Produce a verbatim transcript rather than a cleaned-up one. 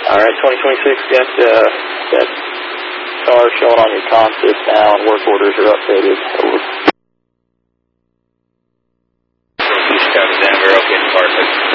All right, twenty twenty-six, got uh, that car showing on your consist now, and work orders are updated. Over. East Coast Denver, okay, perfect.